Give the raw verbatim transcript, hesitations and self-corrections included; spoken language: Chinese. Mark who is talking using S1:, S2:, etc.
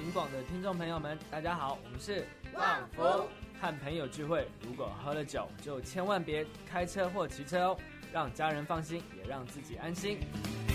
S1: 警广的听众朋友们，大家好，我们是
S2: 旺福。
S1: 和朋友聚会，如果喝了酒，就千万别开车或骑车哦，让家人放心，也让自己安心。